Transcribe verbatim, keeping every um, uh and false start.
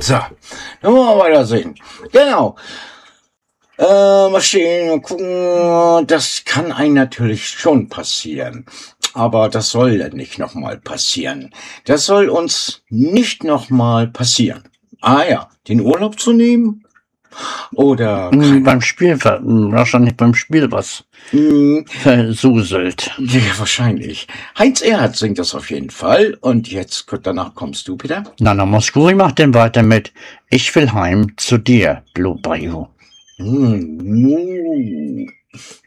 So, dann wollen wir weiter sehen. Genau. Äh, mal stehen und gucken. Das kann einem natürlich schon passieren. Aber das soll ja nicht nochmal passieren. Das soll uns nicht nochmal passieren. Ah ja, den Urlaub zu nehmen? Oder Hm, beim Spiel, ver- hm, wahrscheinlich beim Spiel was Hm, versuselt. ja, wahrscheinlich. Heinz Erhardt singt das auf jeden Fall. Und jetzt, gut, danach kommst du, Peter. Nana Mouskouri macht dann weiter mit Ich will heim zu dir, Blue Bayou. Hm.